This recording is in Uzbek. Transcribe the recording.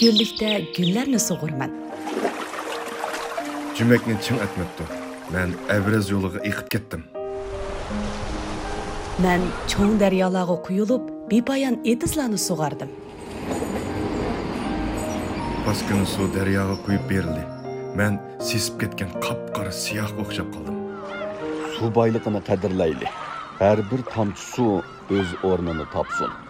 Güllikdə güllərni sug'urman. Cüməkni çın etmepti. Ben Evrez yoluga eqib ketdim. Mən çoğ daryolarga quyilib, bepoyon etizlarni sug'ardim. Baskını su deryaga quyib berildi. Ben sesip ketken qapqara siyah o'xshab qoldim. Su boyligini qadrlayli. Har bir tomchi suv o'z o'rnini topsin.